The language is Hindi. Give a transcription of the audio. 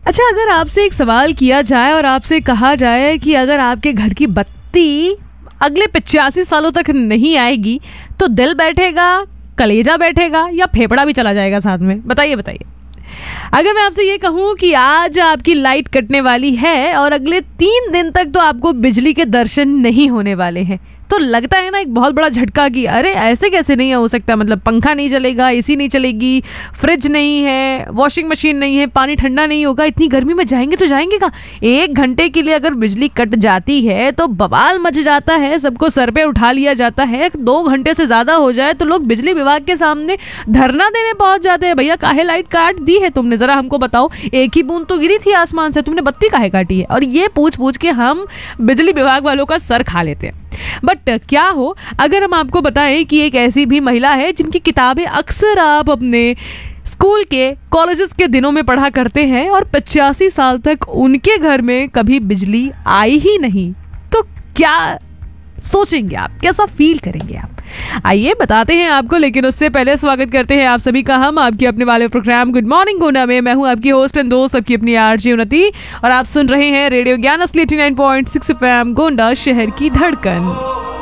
अच्छा, अगर आपसे एक सवाल किया जाए और आपसे कहा जाए कि अगर आपके घर की बत्ती अगले 85 सालों तक नहीं आएगी तो दिल बैठेगा, कलेजा बैठेगा या फेफड़ा भी चला जाएगा साथ में? बताइए बताइए। अगर मैं आपसे ये कहूँ कि आज आपकी लाइट कटने वाली है और अगले 3 दिन तक तो आपको बिजली के दर्शन नहीं होने वाले हैं, तो लगता है ना एक बहुत बड़ा झटका कि अरे ऐसे कैसे नहीं हो सकता, मतलब पंखा नहीं चलेगा, एसी नहीं चलेगी, फ्रिज नहीं है, वॉशिंग मशीन नहीं है, पानी ठंडा नहीं होगा, इतनी गर्मी में जाएंगे तो जाएंगे कहाँ? 1 घंटे के लिए अगर बिजली कट जाती है तो बवाल मच जाता है, सबको सर पे उठा लिया जाता है। 2 घंटे से ज़्यादा हो जाए तो लोग बिजली विभाग के सामने धरना देने पहुंच जाते हैं, भैया काहे लाइट काट दी है तुमने, ज़रा हमको बताओ, एक ही बूंद तो गिरी थी आसमान से, तुमने बत्ती काहे काटी है? और ये पूछ पूछ के हम बिजली विभाग वालों का सर खा लेते हैं। बट क्या हो अगर हम आपको बताएं कि एक ऐसी भी महिला है जिनकी किताबें अक्सर आप अपने स्कूल के, कॉलेजेस के दिनों में पढ़ा करते हैं और 85 साल तक उनके घर में कभी बिजली आई ही नहीं, तो क्या सोचेंगे आप, कैसा फील करेंगे आप? आइए बताते हैं आपको, लेकिन उससे पहले स्वागत करते हैं आप सभी का हम आपके अपने वाले प्रोग्राम गुड मॉर्निंग गोंडा में। मैं हूं आपकी होस्ट एंड दोस्त, आपकी अपनी आरजे उन्नति, और आप सुन रहे हैं रेडियो ज्ञान असली 89.6 FM गोंडा, शहर की धड़कन।